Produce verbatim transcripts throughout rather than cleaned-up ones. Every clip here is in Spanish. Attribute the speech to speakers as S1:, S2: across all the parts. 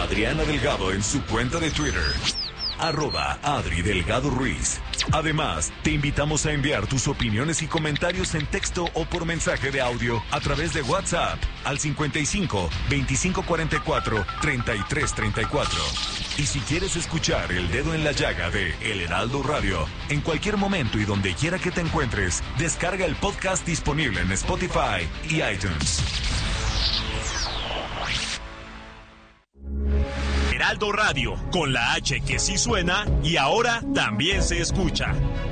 S1: Adriana Delgado en su cuenta de Twitter, arroba Adri Delgado Ruiz. Además, te invitamos a enviar tus opiniones y comentarios en texto o por mensaje de audio a través de WhatsApp al cincuenta y cinco, veinticinco cuarenta y cuatro, treinta y tres treinta y cuatro. Y si quieres escuchar El Dedo en la Llaga de El Heraldo Radio, en cualquier momento y donde quiera que te encuentres, descarga el podcast disponible en Spotify y iTunes.
S2: Heraldo Radio, con la H que sí suena y ahora también se escucha.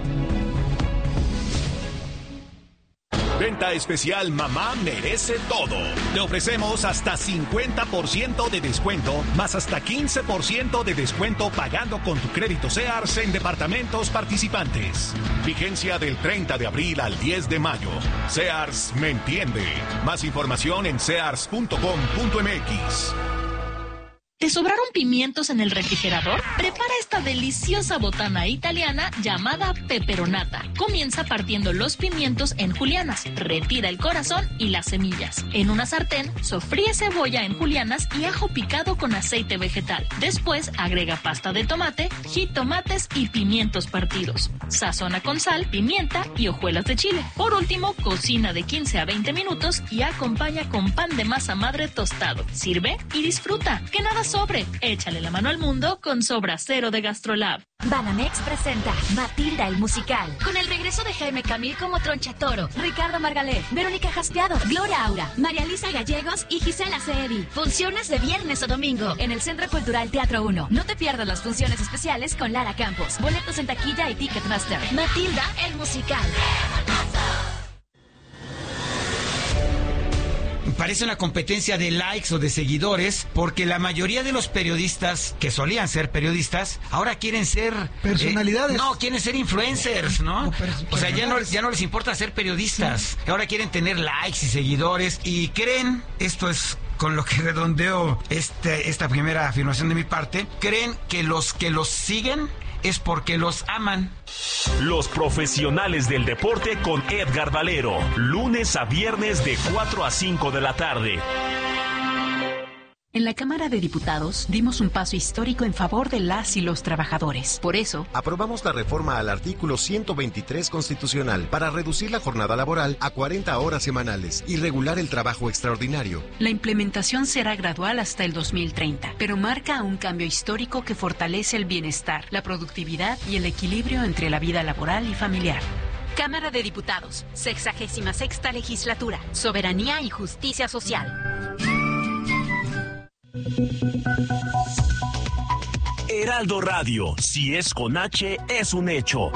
S2: Venta especial Mamá Merece Todo. Te ofrecemos hasta cincuenta por ciento de descuento, más hasta quince por ciento de descuento pagando con tu crédito Sears en departamentos participantes. Vigencia del treinta de abril al diez de mayo. Sears me entiende. Más información en sears punto com punto m x.
S3: ¿Te sobraron pimientos en el refrigerador? Prepara esta deliciosa botana italiana llamada peperonata. Comienza partiendo los pimientos en julianas, retira el corazón y las semillas. En una sartén, sofríe cebolla en julianas y ajo picado con aceite vegetal. Después, agrega pasta de tomate, jitomates y pimientos partidos. Sazona con sal, pimienta y hojuelas de chile. Por último, cocina de quince a veinte minutos y acompaña con pan de masa madre tostado. Sirve y disfruta. Que nada sobre. Échale la mano al mundo con Sobra Cero de Gastrolab.
S4: Banamex presenta Matilda el musical, con el regreso de Jaime Camil como Troncha Toro, Ricardo Margalef, Verónica Jaspeado, Gloria Aura, María Lisa Gallegos y Gisela Cedi. Funciones de viernes a domingo en el Centro Cultural Teatro uno. No te pierdas las funciones especiales con Lara Campos. Boletos en taquilla y Ticketmaster. Matilda el musical.
S5: Parece una competencia de likes o de seguidores, porque la mayoría de los periodistas que solían ser periodistas ahora quieren ser
S6: personalidades.
S5: Eh, no, quieren ser influencers, ¿no? O sea, ya no, ya no les importa ser periodistas. Sí. Ahora quieren tener likes y seguidores y creen, esto es con lo que redondeo este, esta primera afirmación de mi parte, creen que los que los siguen es porque los aman.
S2: Los profesionales del deporte con Edgar Valero, lunes a viernes de cuatro a cinco de la tarde.
S7: En la Cámara de Diputados dimos un paso histórico en favor de las y los trabajadores. Por eso,
S8: aprobamos la reforma al artículo ciento veintitrés constitucional para reducir la jornada laboral a cuarenta horas semanales y regular el trabajo extraordinario.
S7: La implementación será gradual hasta el dos mil treinta, pero marca un cambio histórico que fortalece el bienestar, la productividad y el equilibrio entre la vida laboral y familiar.
S9: Cámara de Diputados, sexagésima sexta legislatura, soberanía y justicia social.
S2: Heraldo Radio, si es con H, es un hecho.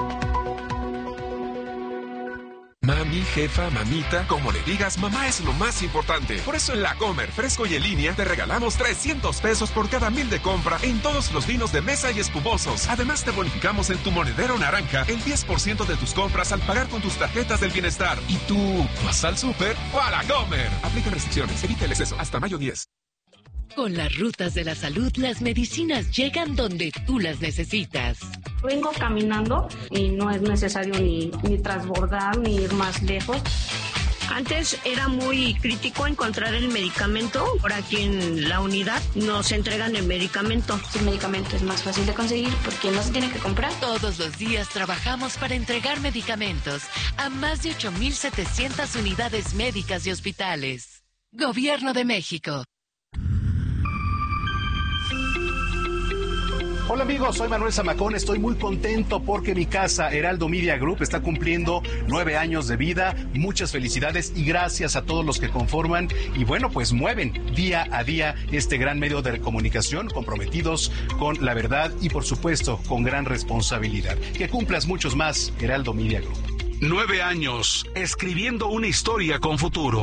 S10: Mami, jefa, mamita, como le digas, mamá es lo más importante. Por eso en La Comer, fresco y en línea, te regalamos trescientos pesos por cada mil de compra en todos los vinos de mesa y espumosos. Además, te bonificamos en tu monedero naranja el diez por ciento de tus compras al pagar con tus tarjetas del bienestar. ¿Y tú vas al súper o a La Comer? Aplica restricciones, evita el exceso. Hasta mayo diez.
S11: Con las rutas de la salud, las medicinas llegan donde tú las necesitas.
S12: Vengo caminando y no es necesario ni, ni transbordar ni ir más lejos.
S13: Antes era muy crítico encontrar el medicamento. Por aquí en la unidad nos entregan el medicamento.
S12: El medicamento es más fácil de conseguir porque no se tiene que comprar.
S11: Todos los días trabajamos para entregar medicamentos a más de ocho mil setecientas unidades médicas y hospitales. Gobierno de México.
S14: Hola amigos, soy Manuel Zamacón, estoy muy contento porque mi casa Heraldo Media Group está cumpliendo nueve años de vida. Muchas felicidades y gracias a todos los que conforman y bueno, pues mueven día a día este gran medio de comunicación, comprometidos con la verdad y por supuesto con gran responsabilidad. Que cumplas muchos más, Heraldo Media Group.
S15: Nueve años, escribiendo una historia con futuro.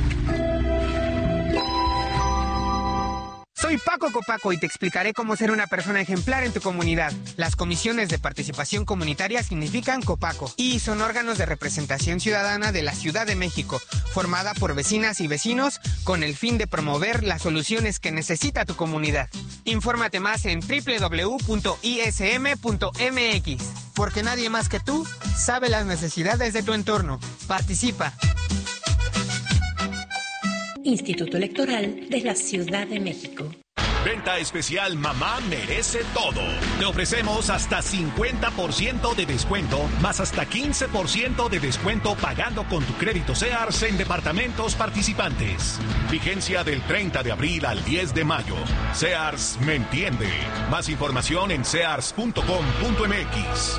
S16: Soy Paco Copaco y te explicaré cómo ser una persona ejemplar en tu comunidad. Las comisiones de participación comunitaria significan Copaco y son órganos de representación ciudadana de la Ciudad de México, formada por vecinas y vecinos con el fin de promover las soluciones que necesita tu comunidad. Infórmate más en doble u doble u doble u punto i s m punto m x, porque nadie más que tú sabe las necesidades de tu entorno. Participa.
S17: Instituto Electoral de la Ciudad de México.
S2: Venta especial Mamá Merece Todo. Te ofrecemos hasta cincuenta por ciento de descuento, más hasta quince por ciento de descuento pagando con tu crédito Sears en departamentos participantes. Vigencia del treinta de abril al diez de mayo. Sears me entiende. Más información en sears punto com punto m x.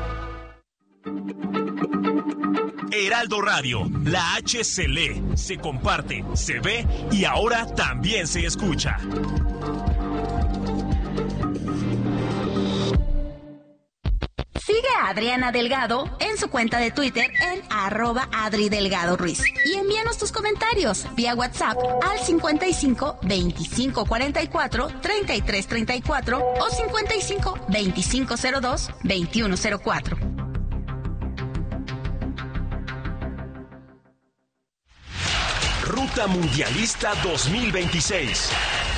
S6: Heraldo Radio, la H se lee, se comparte, se ve y ahora también se escucha.
S17: Sigue a Adriana Delgado en su cuenta de Twitter en arroba Adri Delgado Ruiz. Y envíanos tus comentarios vía WhatsApp al cincuenta y cinco veinticinco cuarenta y cuatro treinta y tres treinta y cuatro o cincuenta y cinco veinticinco cero dos veintiuno cero cuatro.
S6: Ruta Mundialista dos mil veintiséis.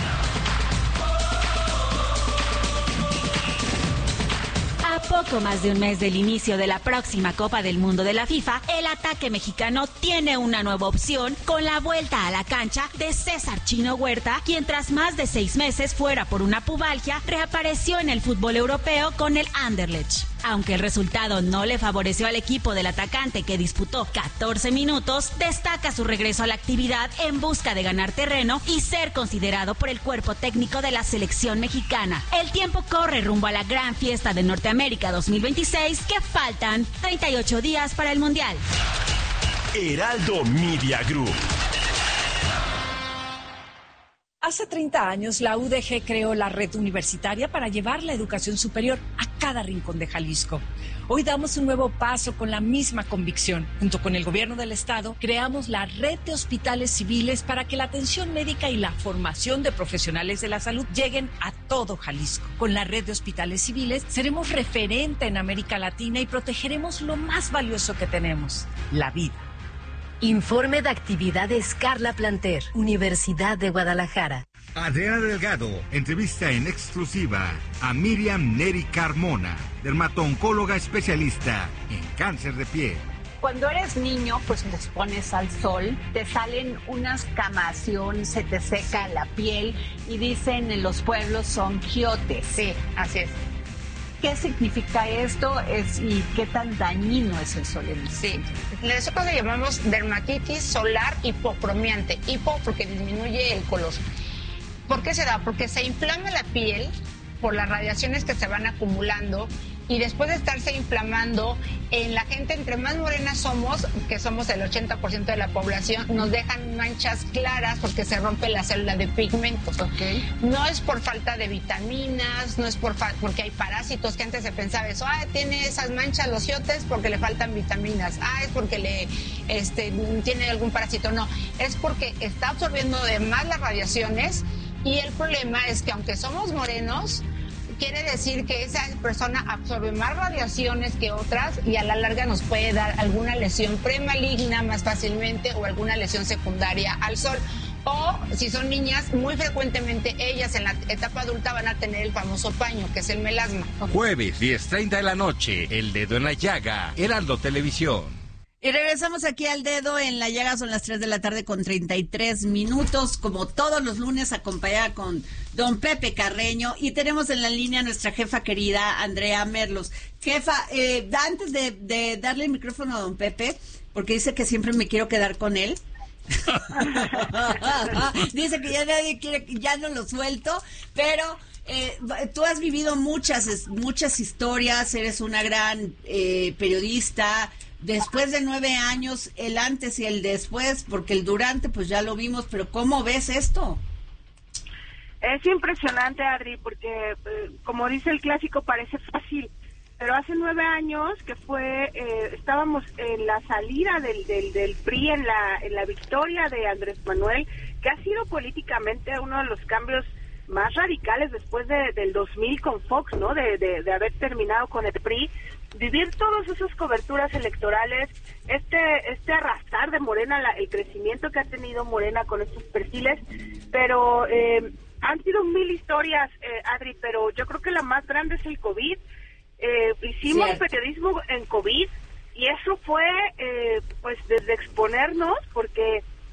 S4: A poco más de un mes del inicio de la próxima Copa del Mundo de la FIFA, el ataque mexicano tiene una nueva opción con la vuelta a la cancha de César Chino Huerta, quien tras más de seis meses fuera por una pubalgia, reapareció en el fútbol europeo con el Anderlecht. Aunque el resultado no le favoreció al equipo del atacante, que disputó catorce minutos, destaca su regreso a la actividad en busca de ganar terreno y ser considerado por el cuerpo técnico de la selección mexicana. El tiempo corre rumbo a la gran fiesta de Norteamérica dos mil veintiséis, que faltan treinta y ocho días para el Mundial.
S6: Heraldo Media Group.
S18: Hace treinta años, la U D G creó la red universitaria para llevar la educación superior a cada rincón de Jalisco. Hoy damos un nuevo paso con la misma convicción. Junto con el gobierno del estado, creamos la red de hospitales civiles para que la atención médica y la formación de profesionales de la salud lleguen a todo Jalisco. Con la red de hospitales civiles, seremos referente en América Latina y protegeremos lo más valioso que tenemos, la vida.
S19: Informe de actividades Carla Planter, Universidad de Guadalajara.
S20: Adriana Delgado entrevista en exclusiva a Miriam Neri Carmona, dermatooncóloga especialista en cáncer de piel.
S21: Cuando eres niño, pues te expones al sol, te salen unas camación, se te seca la piel y dicen en los pueblos son quiotes.
S22: Sí, así es.
S21: ¿Qué significa esto es, y qué tan dañino es el sol en el
S22: Sí, nosotros le llamamos dermatitis solar hipocromiante. Hipo porque disminuye el color. ¿Por qué se da? Porque se inflama la piel por las radiaciones que se van acumulando y después de estarse inflamando, en la gente entre más morenas somos, que somos el ochenta por ciento de la población, nos dejan manchas claras porque se rompe la célula de pigmentos.
S21: Okay.
S22: No es por falta de vitaminas, no es por fa- porque hay parásitos, que antes se pensaba eso, ah, tiene esas manchas los iotes porque le faltan vitaminas, ah, es porque le este, tiene algún parásito. No, es porque está absorbiendo de más las radiaciones y el problema es que aunque somos morenos, quiere decir que esa persona absorbe más radiaciones que otras y a la larga nos puede dar alguna lesión premaligna más fácilmente o alguna lesión secundaria al sol. O si son niñas, muy frecuentemente ellas en la etapa adulta van a tener el famoso paño, que es el melasma.
S20: Jueves, diez treinta de la noche, El Dedo en la Llaga, Heraldo Televisión.
S23: Y regresamos aquí al Dedo en la Llaga, son las tres de la tarde con treinta y tres minutos, como todos los lunes, acompañada con don Pepe Carreño, y tenemos en la línea a nuestra jefa querida, Andrea Merlos. Jefa, eh, antes de, de darle el micrófono a don Pepe, porque dice que siempre me quiero quedar con él, dice que ya nadie quiere, ya no lo suelto, pero... Eh, tú has vivido muchas, muchas historias, eres una gran eh, periodista. Después de nueve años, el antes y el después, porque el durante pues ya lo vimos, pero ¿cómo ves esto?
S24: Es impresionante, Adri, porque eh, como dice el clásico, parece fácil, pero hace nueve años que fue, eh, estábamos en la salida del, del, del P R I, en la, en la victoria de Andrés Manuel, que ha sido políticamente uno de los cambios más radicales después de, del dos mil con Fox, ¿no? De, de, de haber terminado con el P R I, vivir todas esas coberturas electorales, este este arrastrar de Morena, la, el crecimiento que ha tenido Morena con estos perfiles, pero eh, han sido mil historias, eh, Adri, pero yo creo que la más grande es el COVID. Eh, hicimos Cierto. periodismo en COVID y eso fue, eh, pues, desde exponernos, porque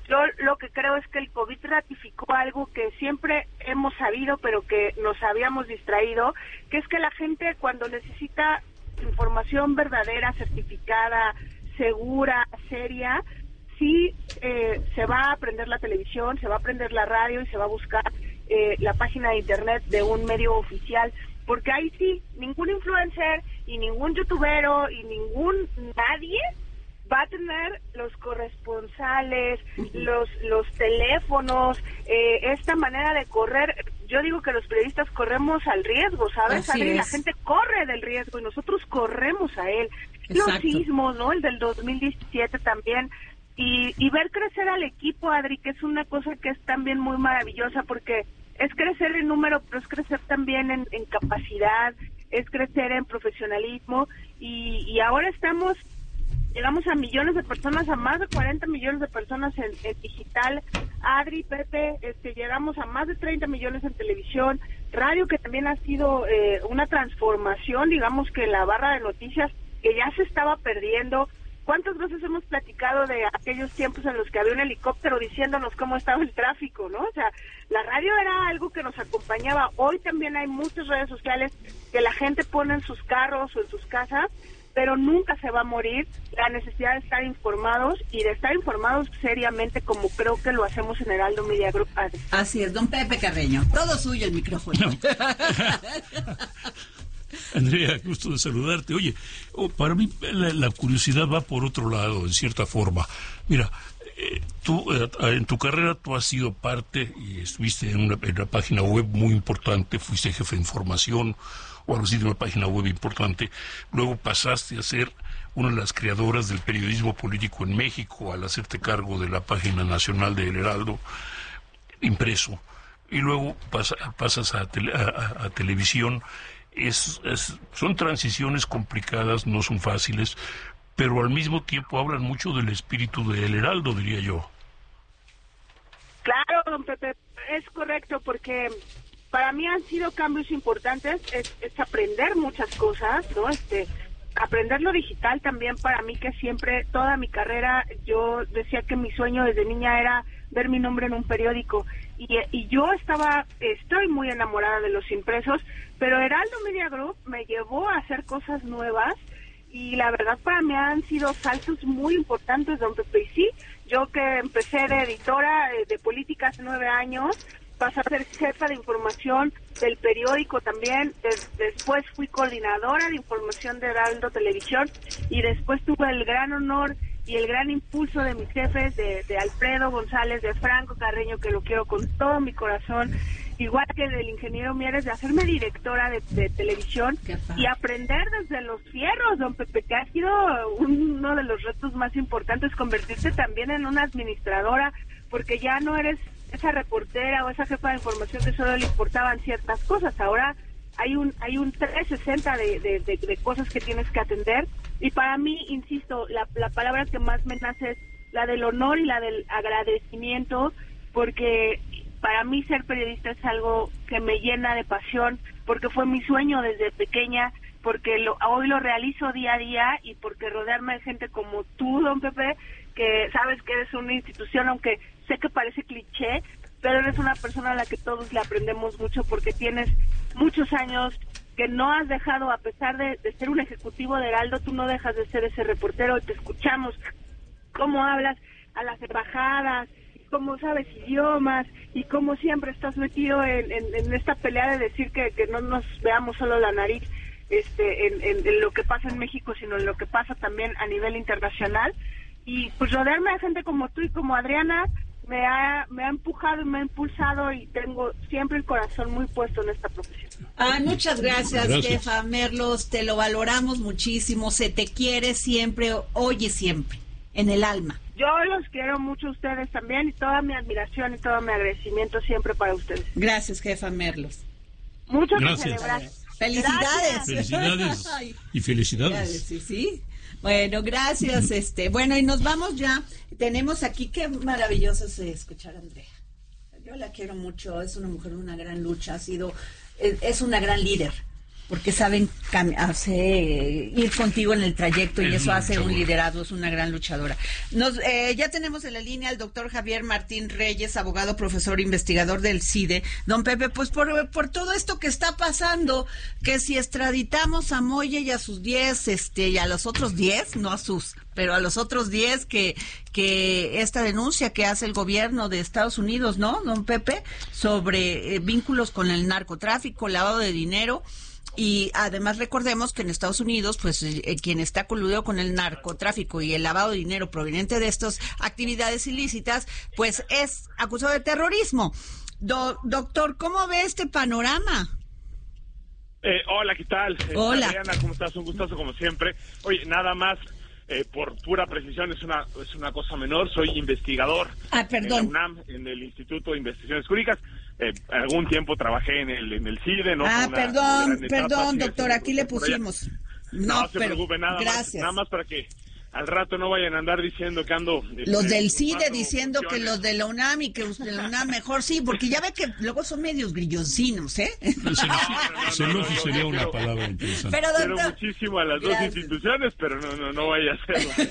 S24: Yo lo que creo es que el COVID ratificó algo que siempre hemos sabido, pero que nos habíamos distraído, que es que la gente cuando necesita información verdadera, certificada, segura, seria, sí eh, se va a aprender la televisión, se va a aprender la radio y se va a buscar eh, la página de internet de un medio oficial, porque ahí sí, ningún influencer y ningún youtubero y ningún nadie va a tener los corresponsales, uh-huh. los los teléfonos, eh, esta manera de correr. Yo digo que los periodistas corremos al riesgo, ¿sabes? Adri? La gente corre del riesgo y nosotros corremos a él. Exacto. Los sismos, ¿no? El del dos mil diecisiete también. Y, y ver crecer al equipo, Adri, que es una cosa que es también muy maravillosa, porque es crecer en número, pero es crecer también en, en capacidad, es crecer en profesionalismo. Y, y ahora estamos... Llegamos a millones de personas, a más de cuarenta millones de personas en, en digital. Adri, Pepe, este, llegamos a más de treinta millones en televisión. Radio, que también ha sido eh, una transformación, digamos que la barra de noticias, que ya se estaba perdiendo. ¿Cuántas veces hemos platicado de aquellos tiempos en los que había un helicóptero diciéndonos cómo estaba el tráfico, ¿no? O sea, la radio era algo que nos acompañaba. Hoy también hay muchas redes sociales que la gente pone en sus carros o en sus casas, pero nunca se va a morir la necesidad de estar informados y de estar informados seriamente, como creo que lo hacemos en Heraldo Media Group.
S23: Así es, don Pepe Carreño, todo suyo el micrófono. No.
S1: Andrea, gusto de saludarte. Oye, oh, para mí la, la curiosidad va por otro lado, en cierta forma. Mira, eh, tú eh, en tu carrera tú has sido parte y estuviste en una, en una página web muy importante, fuiste jefe de información o algo así de una página web importante, luego pasaste a ser una de las creadoras del periodismo político en México al hacerte cargo de la página nacional de El Heraldo impreso, y luego pasa, pasas a, tele, a, a televisión. Es, es, son transiciones complicadas, no son fáciles, pero al mismo tiempo hablan mucho del espíritu de El Heraldo, diría yo.
S24: Claro, don Pepe, es correcto, porque para mí han sido cambios importantes, es, es aprender muchas cosas, ¿no? Este, aprender lo digital también para mí, que siempre, toda mi carrera, yo decía que mi sueño desde niña era ver mi nombre en un periódico, y, y yo estaba, estoy muy enamorada de los impresos, pero Heraldo Media Group me llevó a hacer cosas nuevas, y la verdad para mí han sido saltos muy importantes, don Pepe. Y sí, yo que empecé de editora de, de política hace nueve años, pasé a ser jefa de información del periódico también, des, después fui coordinadora de información de Heraldo Televisión, y después tuve el gran honor y el gran impulso de mis jefes, de, de Alfredo González, de Franco Carreño, que lo quiero con todo mi corazón, igual que del ingeniero Mieres, de hacerme directora de, de televisión y aprender desde los fierros, don Pepe, que ha sido uno de los retos más importantes, convertirse también en una administradora, porque ya no eres esa reportera o esa jefa de información que solo le importaban ciertas cosas. Ahora hay un hay un trescientos sesenta de, de, de, de cosas que tienes que atender, y para mí, insisto, la, la palabra que más me nace es la del honor y la del agradecimiento, porque para mí ser periodista es algo que me llena de pasión, porque fue mi sueño desde pequeña, porque lo, hoy lo realizo día a día, y porque rodearme de gente como tú, don Pepe, que sabes que eres una institución, aunque sé que parece cliché, pero eres una persona a la que todos le aprendemos mucho, porque tienes muchos años que no has dejado, a pesar de, de ser un ejecutivo de Heraldo, tú no dejas de ser ese reportero. Te escuchamos cómo hablas a las embajadas, cómo sabes idiomas, y cómo siempre estás metido en, en, en esta pelea de decir que, que no nos veamos solo la nariz este, en, en, en lo que pasa en México, sino en lo que pasa también a nivel internacional. Y pues rodearme de gente como tú y como Adriana me ha, me ha empujado y me ha impulsado, y tengo siempre el corazón muy puesto en esta profesión.
S23: Ah, muchas gracias,
S1: gracias,
S23: jefa Merlos, te lo valoramos muchísimo, se te quiere siempre, oye siempre, en el alma.
S24: Yo los quiero mucho a ustedes también, y toda mi admiración y todo mi agradecimiento siempre para ustedes.
S23: Gracias, jefa Merlos.
S24: Mucho que
S1: Gracias.
S24: celebrar.
S23: Felicidades.
S24: Gracias.
S1: Felicidades y felicidades.
S23: Sí, sí. Bueno, gracias. este Bueno, y nos vamos ya. Tenemos aquí, qué maravilloso es escuchar a Andrea. Yo la quiero mucho, es una mujer de una gran lucha, ha sido, es, es una gran líder. porque saben cam- hace, ir contigo en el trayecto y
S1: Es
S23: eso
S1: una
S23: hace un
S1: luchadora.
S23: liderazgo, es una gran luchadora. Nos, eh, ya tenemos en la línea al doctor Javier Martín Reyes, abogado, profesor, investigador del C I D E. Don Pepe, pues por, por todo esto que está pasando, que si extraditamos a Molle y a sus diez, este, y a los otros diez, no a sus, pero a los otros diez, que, que esta denuncia que hace el gobierno de Estados Unidos, ¿no, don Pepe? Sobre eh, vínculos con el narcotráfico, lavado de dinero. Y además recordemos que en Estados Unidos, pues eh, quien está coludido con el narcotráfico y el lavado de dinero proveniente de estas actividades ilícitas, pues es acusado de terrorismo. Do- doctor, ¿cómo ve este panorama?
S3: Eh, hola, ¿qué tal?
S23: Hola.
S3: Adriana, ¿cómo estás? Un gustazo como siempre. Oye, nada más, eh, por pura precisión, es una es una cosa menor. Soy investigador
S23: Ah, perdón.
S3: en la UNAM, en el Instituto de Investigaciones Jurídicas. Eh, algún tiempo trabajé en el en el C I D E. ¿no?
S23: Ah,
S3: Fue una
S23: perdón,
S3: gran etapa,
S23: perdón,
S3: sí,
S23: doctor,
S3: sí,
S23: aquí le
S3: por allá.
S23: pusimos.
S3: No,
S23: No,
S3: se
S23: pero
S3: preocupe, nada
S23: gracias.
S3: más, nada más para que al rato no vayan a andar diciendo que ando...
S23: Los
S3: este,
S23: del C I D E
S3: ocupando
S23: diciendo que
S3: funciones.
S23: los de la UNAM y que los de la UNAM mejor sí, porque ya ve que luego son medios grilloncinos, ¿eh?
S1: Xenófobo sería una palabra interesante.
S23: Pero,
S3: Quiero
S23: doctor,
S3: muchísimo a las
S23: gracias.
S3: dos instituciones, pero no, no, no vaya a ser.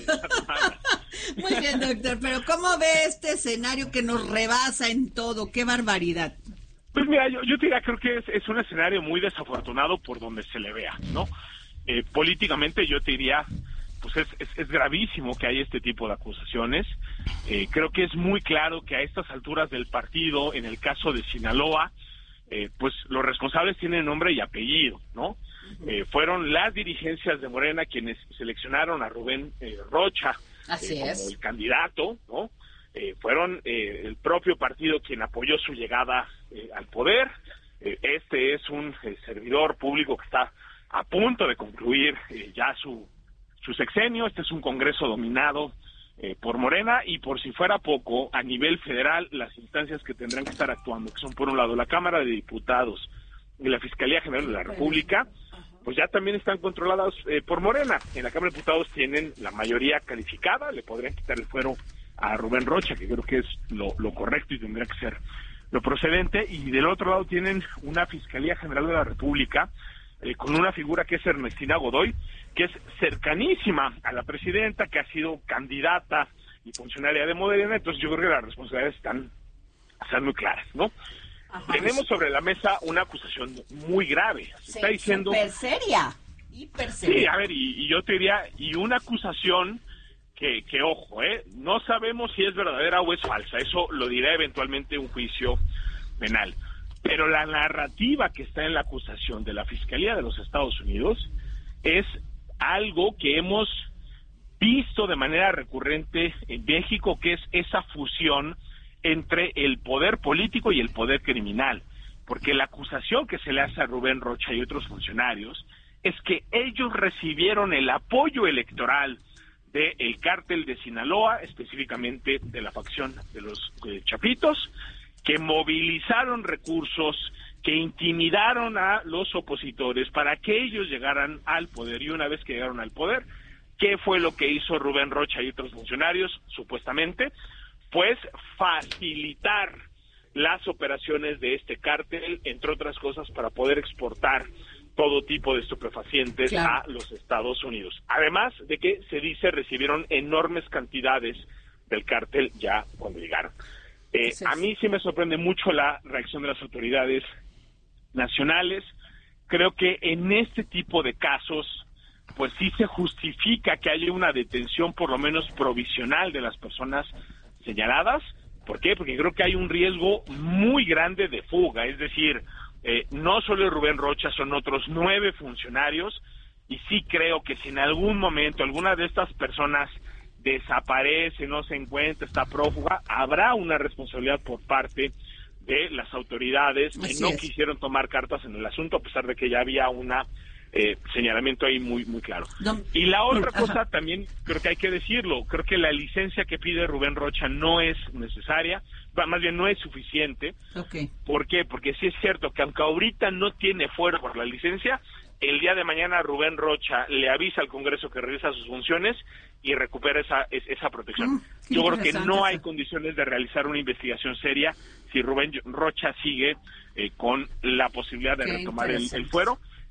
S23: Muy bien, doctor, pero ¿cómo ve este escenario que nos rebasa en todo? ¡Qué barbaridad!
S3: Pues mira, yo, yo te diría, creo que es, es un escenario muy desafortunado por donde se le vea, ¿no? Eh, políticamente yo te diría, pues es, es, es gravísimo que haya este tipo de acusaciones. Eh, creo que es muy claro que a estas alturas del partido, en el caso de Sinaloa, eh, pues los responsables tienen nombre y apellido, ¿no? Eh, fueron las dirigencias de Morena quienes seleccionaron a Rubén eh, Rocha
S23: Así
S3: eh, como
S23: es.
S3: el candidato, ¿no? Eh, fueron eh, el propio partido quien apoyó su llegada eh, al poder. Eh, este es un eh, servidor público que está a punto de concluir eh, ya su, su sexenio. Este es un Congreso dominado eh, por Morena, y por si fuera poco, a nivel federal, las instancias que tendrán que estar actuando, que son por un lado la Cámara de Diputados y la Fiscalía General de la República, pues ya también están controladas eh, por Morena. En la Cámara de Diputados tienen la mayoría calificada, le podrían quitar el fuero a Rubén Rocha, que creo que es lo, lo correcto y tendría que ser lo procedente, y del otro lado tienen una Fiscalía General de la República eh, con una figura que es Ernestina Godoy, que es cercanísima a la presidenta, que ha sido candidata y funcionaria de Morena. Entonces yo creo que las responsabilidades están, están muy claras, ¿no? Ajá. Tenemos sobre la mesa una acusación muy grave. Se
S23: Sí,
S3: está diciendo...
S23: Hiper seria, hiper seria.
S3: Sí, a ver, y, y yo te diría, y una acusación que, que ojo, ¿eh? No sabemos si es verdadera o es falsa. Eso lo dirá eventualmente un juicio penal. Pero la narrativa que está en la acusación de la Fiscalía de los Estados Unidos es algo que hemos visto de manera recurrente en México, que es esa fusión entre el poder político y el poder criminal. Porque la acusación que se le hace a Rubén Rocha y otros funcionarios es que ellos recibieron el apoyo electoral del cártel de Sinaloa, específicamente de la facción de los eh, Chapitos, que movilizaron recursos, que intimidaron a los opositores para que ellos llegaran al poder. Y una vez que llegaron al poder, ¿qué fue lo que hizo Rubén Rocha y otros funcionarios, supuestamente? Pues facilitar las operaciones de este cártel, entre otras cosas, para poder exportar todo tipo de estupefacientes claro. a los Estados Unidos. Además de que se dice recibieron enormes cantidades del cártel ya cuando llegaron. Eh, a mí sí me sorprende mucho la reacción de las autoridades nacionales. Creo que en este tipo de casos, pues sí se justifica que haya una detención por lo menos provisional de las personas señaladas. ¿Por qué? Porque creo que hay un riesgo muy grande de fuga, es decir, eh, no solo Rubén Rocha, son otros nueve funcionarios, y sí creo que si en algún momento alguna de estas personas desaparece, no se encuentra, está prófuga, habrá una responsabilidad por parte de las autoridades que Así no es. quisieron tomar cartas en el asunto, a pesar de que ya había una eh, señalamiento ahí muy muy claro. No. Y la otra Ajá. cosa también creo que hay que decirlo, creo que la licencia que pide Rubén Rocha no es necesaria, más bien no es suficiente.
S23: Okay.
S3: ¿Por qué? Porque sí es cierto que aunque ahorita no tiene fuero por la licencia, el día de mañana Rubén Rocha le avisa al Congreso que regresa sus funciones y recupera esa esa protección. Mm, Yo creo que no hay condiciones de realizar una investigación seria si Rubén Rocha sigue eh, con la posibilidad de Qué retomar el, el fuero.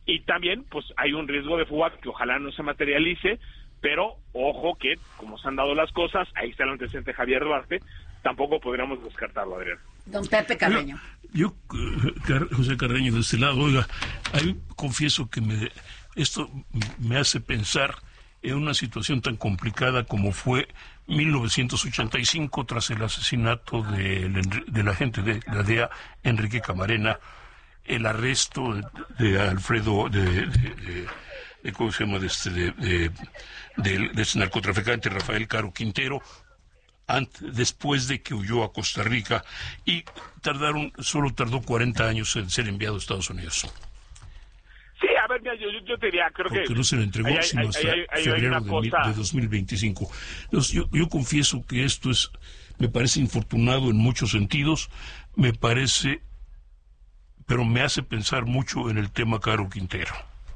S3: y también pues hay un riesgo de fuga que ojalá no se materialice, pero ojo que como se han dado las cosas, ahí está el antecedente Javier Duarte, tampoco podríamos descartarlo, Adrián.
S23: Don Pepe Carreño.
S1: Yo, yo José Carreño, de este lado, oiga, ahí confieso que me esto me hace pensar en una situación tan complicada como fue mil novecientos ochenta y cinco tras el asesinato del de la agente de la D E A, Enrique Camarena, el arresto de, de Alfredo, de, de, de, de ¿cómo se llama? De este, de, de, de, de este narcotraficante Rafael Caro Quintero, antes, después de que huyó a Costa Rica, y tardaron, solo tardó cuarenta años en ser enviado a Estados Unidos.
S3: Sí, a ver, mira, yo, yo te diría, creo
S1: Porque
S3: que...
S1: no se le entregó
S3: hay,
S1: sino
S3: hay,
S1: hasta
S3: hay, hay,
S1: febrero
S3: hay
S1: de,
S3: cosa...
S1: mil, de dos mil veinticinco. Entonces, yo, yo confieso que esto es, me parece infortunado en muchos sentidos, me parece, pero me hace pensar mucho en el tema Caro Quintero.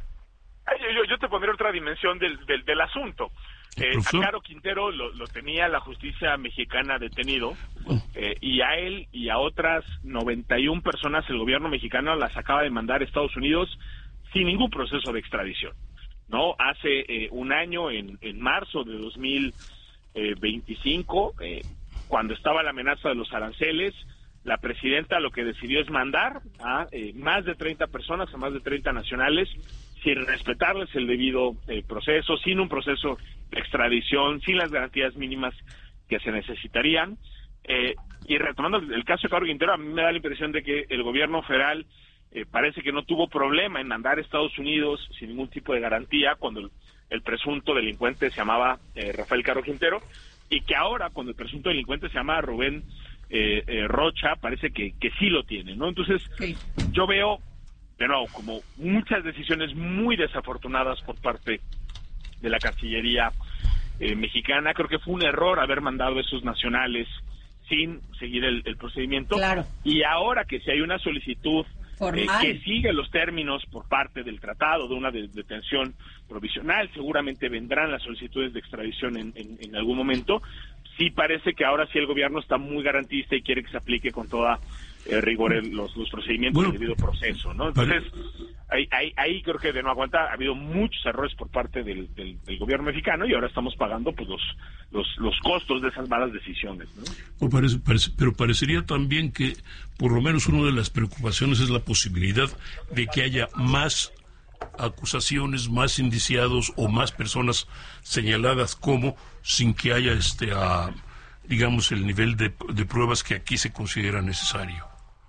S3: Yo, yo, yo te pondré otra dimensión del, del, del asunto. Eh, a Caro Quintero lo, lo tenía la justicia mexicana detenido, eh, y a él y a otras noventa y una personas el gobierno mexicano las acaba de mandar a Estados Unidos sin ningún proceso de extradición, ¿no? Hace eh, un año, en, en marzo de dos mil veinticinco, eh, cuando estaba la amenaza de los aranceles, la presidenta lo que decidió es mandar a eh, más de treinta personas, a más de treinta nacionales, sin respetarles el debido eh, proceso, sin un proceso de extradición, sin las garantías mínimas que se necesitarían. Eh, y retomando el caso de Caro Quintero, a mí me da la impresión de que el gobierno federal eh, parece que no tuvo problema en mandar a Estados Unidos sin ningún tipo de garantía cuando el, el presunto delincuente se llamaba eh, Rafael Caro Quintero, y que ahora cuando el presunto delincuente se llama Rubén eh, eh, Rocha, parece que, que sí lo tiene, ¿no? Entonces, sí. Yo veo, de nuevo, como muchas decisiones muy desafortunadas por parte de la Cancillería eh, mexicana. Creo que fue un error haber mandado a esos nacionales sin seguir el, el procedimiento.
S23: Claro.
S3: Y ahora que si hay una solicitud eh, que sigue los términos por parte del tratado de una de, detención provisional, seguramente vendrán las solicitudes de extradición en, en, en algún momento. Sí parece que ahora sí el gobierno está muy garantista y quiere que se aplique con toda eh, rigor el, los, los procedimientos bueno, del debido proceso, ¿no? Entonces, ahí, ahí, ahí creo que de no aguanta, ha habido muchos errores por parte del, del, del gobierno mexicano y ahora estamos pagando pues los los, los costos de esas malas decisiones, ¿no?
S1: Pues parece, parece, pero parecería también que por lo menos una de las preocupaciones es la posibilidad de que haya más acusaciones, más indiciados o más personas señaladas como sin que haya este a, digamos el nivel de, de pruebas que aquí se considera necesario.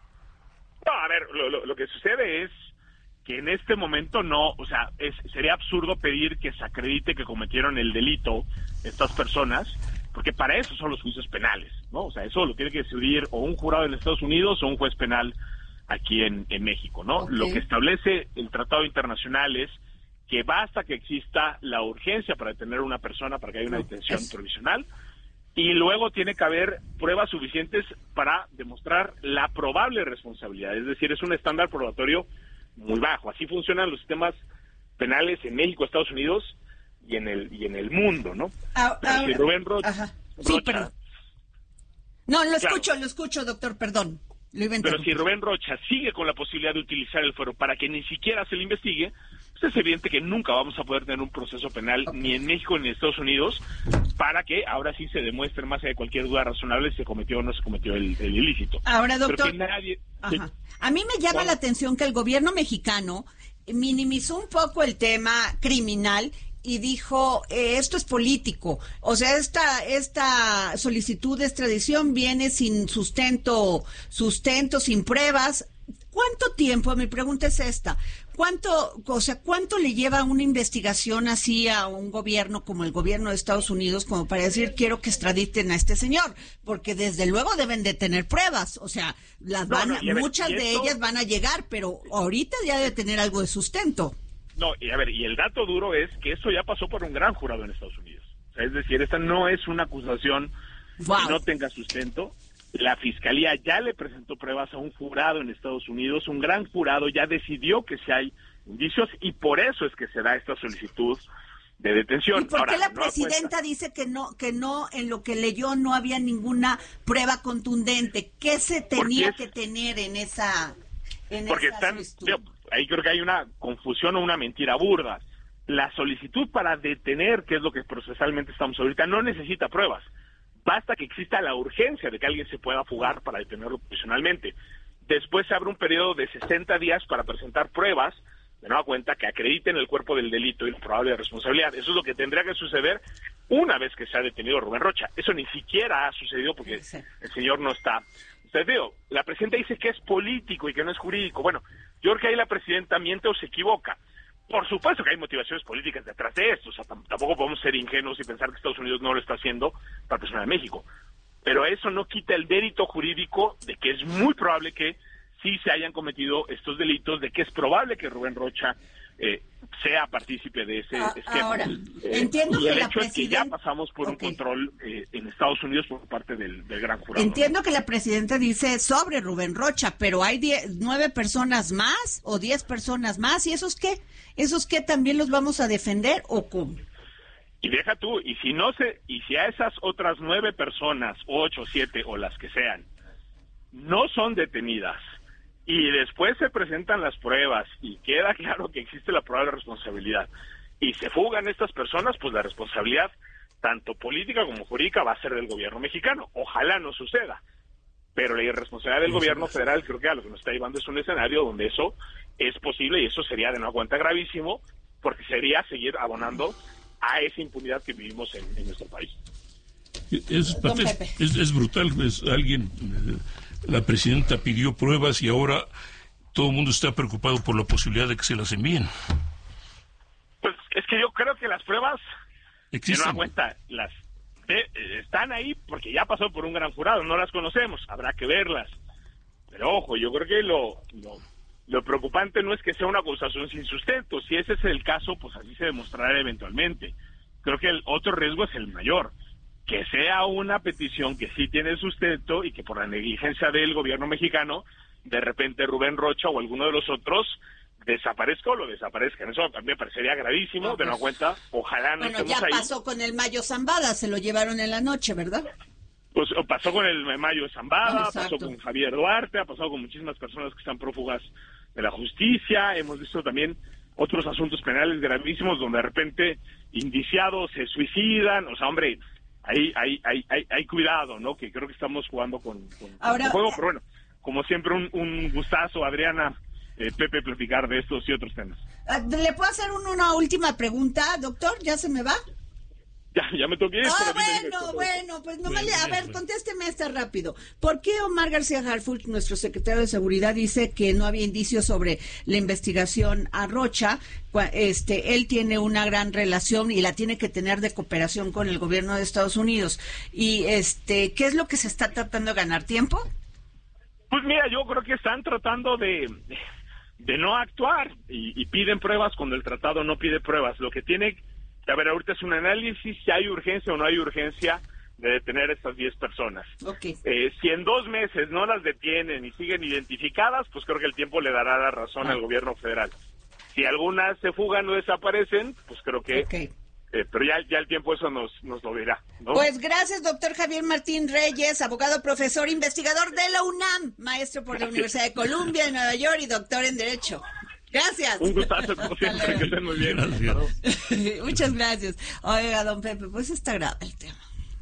S3: No, a ver, lo, lo, lo que sucede es que en este momento no, o sea, es, sería absurdo pedir que se acredite que cometieron el delito estas personas, porque para eso son los juicios penales, ¿no? O sea, eso lo tiene que decidir o un jurado en Estados Unidos o un juez penal aquí en, en México, ¿no? Okay. Lo que establece el Tratado Internacional es que basta que exista la urgencia para detener a una persona, para que haya una detención es... provisional, y luego tiene que haber pruebas suficientes para demostrar la probable responsabilidad, es decir, es un estándar probatorio muy bajo. Así funcionan los sistemas penales en México, Estados Unidos y en el y en el mundo, ¿no?
S23: Ah, ah,
S3: si Rubén Ro-
S23: ajá.
S3: Rocha...
S23: Sí, pero... No, lo escucho,
S3: claro.
S23: lo escucho, doctor, perdón.
S3: Pero si Rubén Rocha sigue con la posibilidad de utilizar el fuero para que ni siquiera se le investigue, pues es evidente que nunca vamos a poder tener un proceso penal okay. ni en México ni en Estados Unidos para que ahora sí se demuestre más allá de cualquier duda razonable si se cometió o no se cometió el, el ilícito.
S23: Ahora, doctor,
S3: nadie...
S23: Ajá. Sí. A mí me llama bueno. la atención que el gobierno mexicano minimizó un poco el tema criminal y dijo, eh, esto es político. O sea, esta esta solicitud de extradición viene sin sustento, sustento, sin pruebas. ¿Cuánto tiempo? Mi pregunta es esta. ¿Cuánto, o sea, cuánto le lleva una investigación así a un gobierno como el gobierno de Estados Unidos como para decir, quiero que extraditen a este señor? Porque desde luego deben de tener pruebas. O sea, las van, no, no, ver, muchas de esto... ellas van a llegar, pero ahorita ya debe tener algo de sustento.
S3: No, y a ver, y el dato duro es que eso ya pasó por un gran jurado en Estados Unidos. O sea, es decir, esta no es una acusación wow. que no tenga sustento. La Fiscalía ya le presentó pruebas a un jurado en Estados Unidos. Un gran jurado ya decidió que si hay indicios y por eso es que se da esta solicitud de detención.
S23: ¿Y por
S3: Ahora,
S23: qué la
S3: no
S23: presidenta
S3: apuesta.
S23: dice que no, que no, en lo que leyó no había ninguna prueba contundente? ¿Qué se tenía es... que tener en esa, en
S3: Porque
S23: esa
S3: están,
S23: solicitud?
S3: Yo, ahí creo que hay una confusión o una mentira burda. La solicitud para detener, que es lo que procesalmente estamos ahorita, no necesita pruebas. Basta que exista la urgencia de que alguien se pueda fugar para detenerlo provisionalmente. Después se abre un periodo de sesenta días para presentar pruebas, de nueva cuenta, que acrediten el cuerpo del delito y la probable responsabilidad. Eso es lo que tendría que suceder una vez que se ha detenido Rubén Rocha. Eso ni siquiera ha sucedido porque el señor no está. Usted veo, la presidenta dice que es político y que no es jurídico. Bueno, yo creo que ahí la presidenta miente o se equivoca. Por supuesto que hay motivaciones políticas detrás de esto. O sea, t- tampoco podemos ser ingenuos y pensar que Estados Unidos no lo está haciendo para presionar a México. Pero eso no quita el mérito jurídico de que es muy probable que sí se hayan cometido estos delitos, de que es probable que Rubén Rocha eh, sea partícipe de ese
S23: Ah,
S3: esquema.
S23: ahora,
S3: Eh,
S23: entiendo
S3: y
S23: que
S3: el
S23: la
S3: hecho es que ya
S23: presidenta-
S3: pasamos por
S23: Ok.
S3: un control eh, en Estados Unidos por parte del, del gran jurado.
S23: Entiendo que la presidenta dice sobre Rubén Rocha, pero hay die- nueve personas más o diez personas más, ¿y esos qué? ¿Esos qué también los vamos a defender o cómo?
S3: Y deja tú, y si no se, y si a esas otras nueve personas, ocho, siete o las que sean, no son detenidas y después se presentan las pruebas y queda claro que existe la probable responsabilidad y se fugan estas personas, pues la responsabilidad tanto política como jurídica va a ser del gobierno mexicano. Ojalá no suceda, pero la irresponsabilidad del gobierno federal creo que a lo que nos está llevando es un escenario donde eso es posible y eso sería de nueva cuenta gravísimo porque sería seguir abonando a esa impunidad que vivimos en, en nuestro país.
S1: Es, es, es, es brutal, es alguien, eh, la presidenta pidió pruebas y ahora todo el mundo está preocupado por la posibilidad de que se las envíen.
S3: Pues es que yo creo que las pruebas,
S1: Existen.
S3: de nueva cuenta, las de, eh, están ahí porque ya pasó por un gran jurado, no las conocemos, habrá que verlas. Pero ojo, yo creo que lo, lo, lo preocupante no es que sea una acusación sin sustento, si ese es el caso, pues así se demostrará eventualmente. Creo que el otro riesgo es el mayor, que sea una petición que sí tiene sustento y que por la negligencia del gobierno mexicano, de repente Rubén Rocha o alguno de los otros desaparezca o lo desaparezcan. Eso también me parecería gravísimo, no, pues, de nueva cuenta, ojalá no
S23: bueno,
S3: estemos
S23: ya
S3: ahí.
S23: pasó con el Mayo Zambada, se lo llevaron en la noche, ¿verdad?
S3: Pues pasó con el Mayo Zambada,
S23: Ah,
S3: pasó con Javier Duarte, ha pasado con muchísimas personas que están prófugas de la justicia, hemos visto también otros asuntos penales gravísimos donde de repente indiciados se suicidan, o sea, hombre, hay hay hay hay, hay cuidado, ¿no? Que creo que estamos jugando con, con,
S23: Ahora,
S3: con juego, pero bueno, como siempre un, un gustazo, Adriana, eh, Pepe, platicar de estos y otros temas.
S23: ¿Le puedo hacer un- una última pregunta, doctor? ¿Ya se me va?
S3: Ya, ya me toqué.
S23: Ah, bueno, bueno, pues no me le... A ver, contésteme esta rápido. ¿Por qué Omar García Harfuch, nuestro secretario de Seguridad, dice que no había indicios sobre la investigación a Rocha? Este, él tiene una gran relación y la tiene que tener de cooperación con el gobierno de Estados Unidos. Y este, ¿qué es lo que se está tratando de ganar tiempo?
S3: Pues mira, yo creo que están tratando de, de no actuar y, y piden pruebas cuando el tratado no pide pruebas. Lo que tiene que haber ahorita es un análisis si hay urgencia o no hay urgencia de detener a estas diez personas.
S23: Okay.
S3: Eh, si en dos meses no las detienen y siguen identificadas, pues creo que el tiempo le dará la razón ah. al gobierno federal. Si algunas se fugan o desaparecen, pues creo que... Okay. Eh, pero ya, ya el tiempo eso nos, nos lo dirá, ¿no?
S23: Pues gracias, doctor Javier Martín Reyes, abogado, profesor, investigador de la UNAM, maestro por la Universidad de Columbia de Nueva York y doctor en Derecho. Gracias.
S3: Un gustazo, como siempre, que estén muy bien.
S23: Gracias. Muchas gracias. Oiga, don Pepe, pues está grave el tema.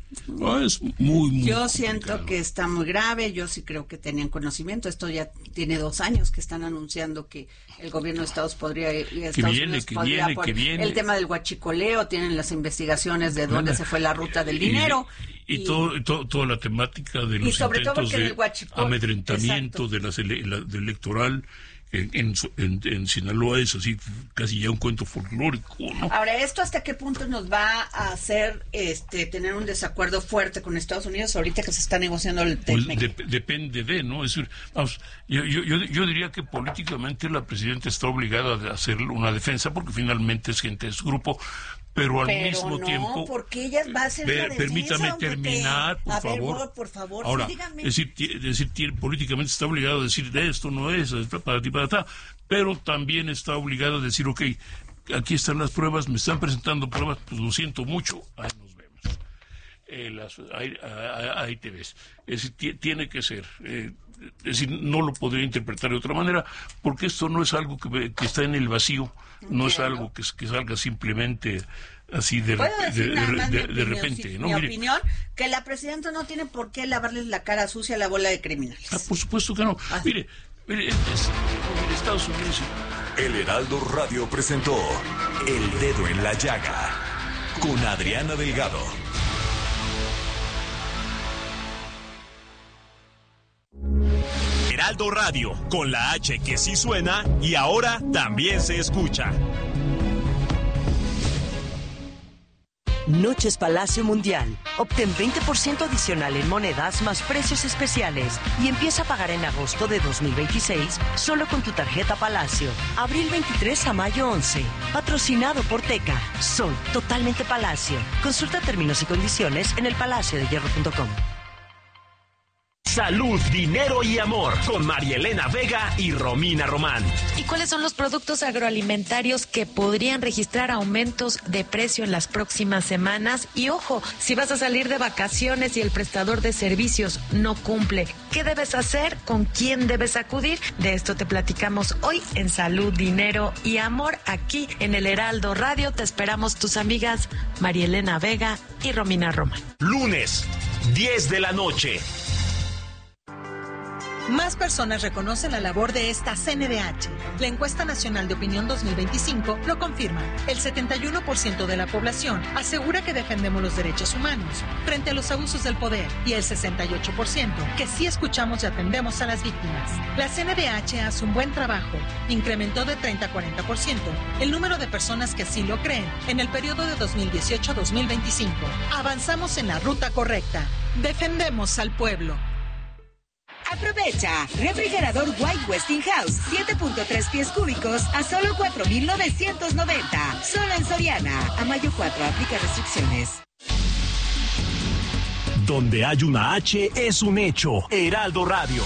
S1: No, es muy, muy
S23: yo siento complicado. Que está muy grave, yo sí creo que tenían conocimiento, esto ya tiene dos años que están anunciando que el gobierno de Estados podría ir, Estados
S1: que viene,
S23: Unidos
S1: que
S23: podría
S1: viene,
S23: por
S1: que viene.
S23: El tema del huachicoleo, tienen las investigaciones de dónde bueno, se fue la ruta del dinero.
S1: Y, y, y todo, todo, toda la temática de los intentos de amedrentamiento de las ele, la, de electoral En, en, en, en Sinaloa es así casi ya un cuento folclórico, ¿no?
S23: Ahora, ¿esto hasta qué punto nos va a hacer este tener un desacuerdo fuerte con Estados Unidos ahorita que se está negociando el
S1: pues de, depende de, ¿no? Es decir, vamos, yo, yo, yo diría que políticamente la presidenta está obligada a hacer una defensa porque finalmente es gente de su grupo, pero al
S23: pero
S1: mismo
S23: no,
S1: tiempo...
S23: porque ella va a hacer
S1: per,
S23: la defensa,
S1: permítame terminar, por
S23: a
S1: favor.
S23: Ver, por favor,
S1: Ahora,
S23: sí, dígame.
S1: es decir, es decir, políticamente está obligado a decir de esto no es, para ti, para ta, pero también está obligado a decir, ok, aquí están las pruebas, me están presentando pruebas, pues lo siento mucho, ahí nos vemos. Eh, las, ahí, ahí, ahí te ves. Es decir, tiene que ser... Eh, Es decir, no lo podría interpretar de otra manera, porque esto no es algo que, que está en el vacío, no es algo que, que salga simplemente así de, de, de, de, de repente.
S23: Sí,
S1: ¿no?
S23: mi
S1: Mire,
S23: opinión, que la presidenta no tiene por qué lavarles la cara sucia a la bola de criminales.
S1: Ah, por supuesto que no. Ah. Mire, mire, es, es, Estados Unidos...
S6: El Heraldo Radio presentó El Dedo en la Llaga con Adriana Delgado. Heraldo Radio, con la H que sí suena y ahora también se escucha.
S5: Noches Palacio Mundial. Obtén veinte por ciento adicional en monedas más precios especiales y empieza a pagar en agosto de dos mil veintiséis solo con tu tarjeta Palacio. Abril veintitrés a mayo once. Patrocinado por Teca. Sol, totalmente Palacio. Consulta términos y condiciones en el palacio de hierro punto com.
S6: Salud, dinero y amor con María Elena Vega y Romina Román.
S7: ¿Y cuáles son los productos agroalimentarios que podrían registrar aumentos de precio en las próximas semanas? Y ojo, si vas a salir de vacaciones y el prestador de servicios no cumple, ¿qué debes hacer? ¿Con quién debes acudir? De esto te platicamos hoy en Salud, Dinero y Amor, aquí en el Heraldo Radio. Te esperamos tus amigas María Elena Vega y Romina Román.
S6: Lunes, diez de la noche.
S8: Más personas reconocen la labor de esta C N D H. La encuesta nacional de opinión dos mil veinticinco lo confirma. El setenta y uno por ciento de la población asegura que defendemos los derechos humanos frente a los abusos del poder y el sesenta y ocho por ciento que sí escuchamos y atendemos a las víctimas. La C N D H hace un buen trabajo. Incrementó de treinta a cuarenta por ciento el número de personas que así lo creen en el periodo de dos mil dieciocho a dos mil veinticinco. Avanzamos en la ruta correcta. Defendemos al pueblo.
S9: Aprovecha. Refrigerador White Westinghouse, siete punto tres pies cúbicos a solo cuatro mil novecientos noventa. Solo en Soriana. A mayo cuatro, aplica restricciones.
S6: Donde hay una H es un hecho. Heraldo Radio.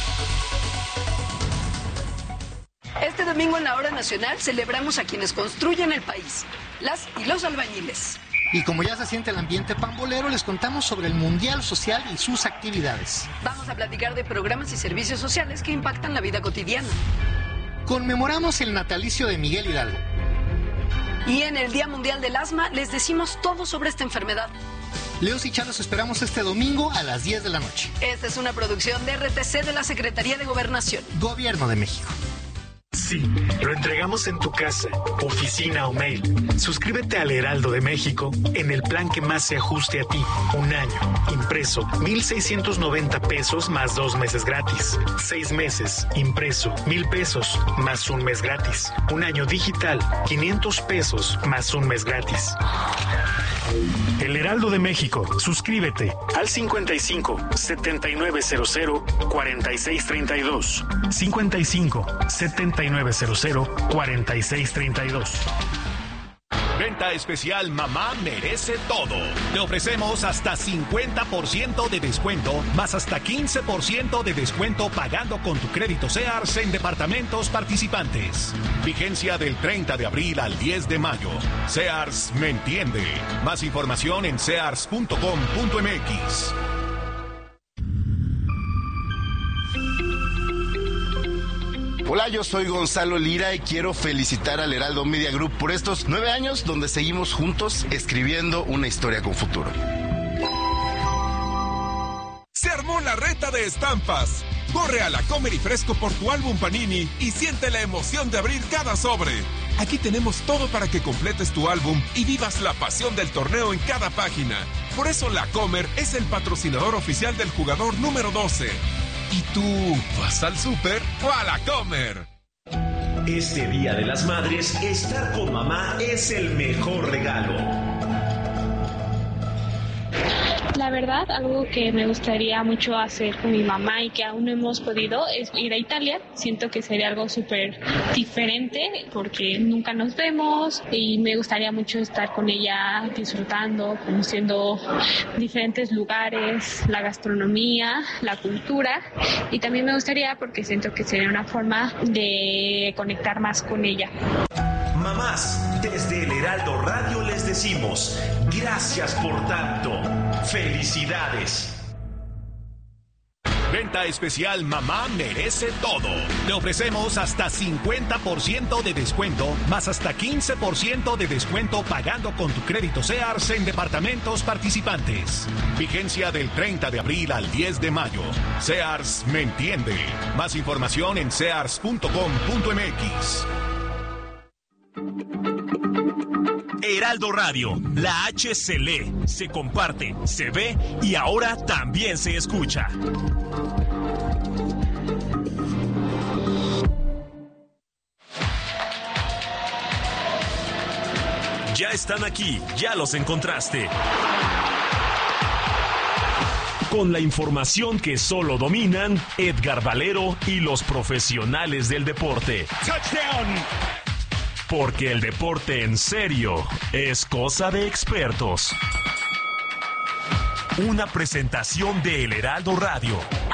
S25: Este domingo en la Hora Nacional celebramos a quienes construyen el país, las y los albañiles.
S26: Y como ya se siente el ambiente pambolero, les contamos sobre el Mundial Social y sus actividades.
S25: Vamos a platicar de programas y servicios sociales que impactan la vida cotidiana.
S26: Conmemoramos el natalicio de Miguel Hidalgo.
S25: Y en el Día Mundial del Asma les decimos todo sobre esta enfermedad.
S26: Leos y Chá los esperamos este domingo a las diez de la noche.
S25: Esta es una producción de R T C de la Secretaría de Gobernación.
S26: Gobierno de México.
S27: Sí, lo entregamos en tu casa, oficina o mail. Suscríbete al Heraldo de México en el plan que más se ajuste a ti. Un año, impreso, mil seiscientos noventa pesos más dos meses gratis. Seis meses, impreso, mil pesos más un mes gratis. Un año digital, quinientos pesos más un mes gratis. El Heraldo de México. Suscríbete al cincuenta y cinco, setenta y nueve cero cero, cuarenta y seis treinta y dos. cincuenta y cinco, setenta y nueve cero cero, cuarenta y seis treinta y dos.
S2: Venta especial Mamá Merece Todo. Te ofrecemos hasta cincuenta por ciento de descuento, más hasta quince por ciento de descuento pagando con tu crédito Sears en departamentos participantes. Vigencia del treinta de abril al diez de mayo. Sears me entiende. Más información en sears punto com punto m x.
S28: Hola, yo soy Gonzalo Lira y quiero felicitar al Heraldo Media Group por estos nueve años donde seguimos juntos escribiendo una historia con futuro.
S10: Se armó la reta de estampas. Corre a la Comer y Fresco por tu álbum Panini y siente la emoción de abrir cada sobre. Aquí tenemos todo para que completes tu álbum y vivas la pasión del torneo en cada página. Por eso La Comer es el patrocinador oficial del jugador número doce. ¿Y tú vas al súper o a La Comer?
S6: Este Día de las Madres, estar con mamá es el mejor regalo.
S29: La verdad, algo que me gustaría mucho hacer con mi mamá y que aún no hemos podido es ir a Italia. Siento que sería algo súper diferente porque nunca nos vemos y me gustaría mucho estar con ella disfrutando, conociendo diferentes lugares, la gastronomía, la cultura, y también me gustaría porque siento que sería una forma de conectar más con ella.
S6: Mamás, desde el Heraldo Radio les decimos gracias por tanto. ¡Felicidades!
S2: Venta especial Mamá Merece Todo. Le ofrecemos hasta cincuenta por ciento de descuento, más hasta quince por ciento de descuento pagando con tu crédito Sears en departamentos participantes. Vigencia del treinta de abril al diez de mayo. Sears me entiende. Más información en sears punto com punto m x.
S6: Heraldo Radio, la H se lee, se comparte, se ve y ahora también se escucha. Ya están aquí, ya los encontraste. Con la información que solo dominan Edgar Valero y los profesionales del deporte. ¡Touchdown! Porque el deporte en serio es cosa de expertos. Una presentación de El Heraldo Radio,